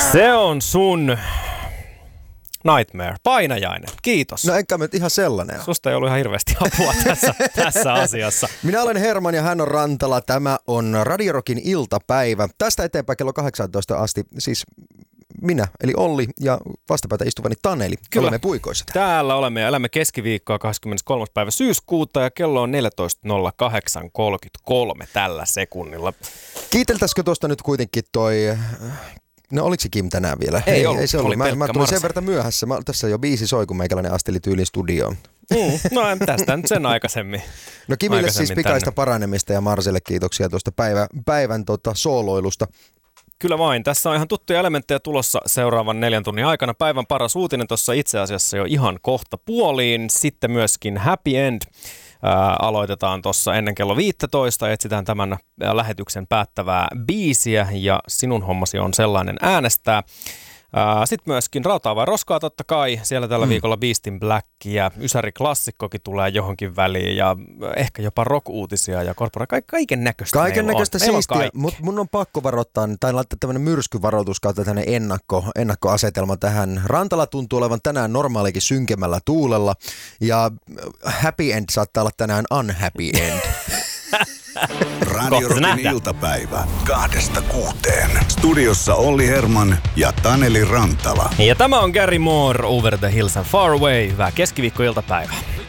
Se on sun nightmare, painajainen. Kiitos. No enkä nyt ihan sellainen. Susta ei ollut ihan hirveästi apua tässä asiassa. Minä olen Herman ja hän on Rantala. Tämä on Radio Rockin iltapäivä. Tästä eteenpäin kello 18 asti, siis minä, eli Olli ja vastapäätä istuvani Taneli. Kyllä. Olemme puikoissa. Täällä olemme ja elämme keskiviikkoa 23. päivä syyskuuta ja kello on 14.08.33 tällä sekunnilla. Kiiteltäisikö tuosta nyt kuitenkin toi... No oliko se Kim tänään vielä? Ei ollut. Ei se ollut. Oli Mä tulin sen verran myöhässä. Tässä jo biisi soi, kun meikäläinen asteli tyyliin studioon. No tästä nyt sen aikaisemmin. No Kimille siis pikaista paranemista ja Marselle kiitoksia tuosta päivän sooloilusta. Kyllä vain. Tässä on ihan tuttuja elementtejä tulossa seuraavan 4 tunnin aikana. Päivän paras uutinen tuossa itse asiassa jo ihan kohta puoliin. Sitten myöskin Happy End. Aloitetaan tuossa ennen kello 15. Etsitään tämän lähetyksen päättävää biisiä ja sinun hommasi on sellainen äänestää. Sitten myöskin Rautaa vai roskaa totta kai. Siellä tällä viikolla Beast in Black ja Ysäri-klassikkokin tulee johonkin väliin ja ehkä jopa rock-uutisia ja kaiken näköistä. Kaiken näköistä siistiä, mutta mun on pakko varoittaa tai laittaa tämmöinen myrskyvaroitus kautta tämmöinen ennakkoasetelma tähän. Rantala tuntuu olevan tänään normaalikin synkemmällä tuulella ja happy end saattaa olla tänään unhappy end. Radio Rockin iltapäivä 2-6. Studiossa Olli Herman ja Taneli Rantala. Ja tämä on Gary Moore, Over the Hills and Far Away. Hyvää keskiviikkoiltapäivää.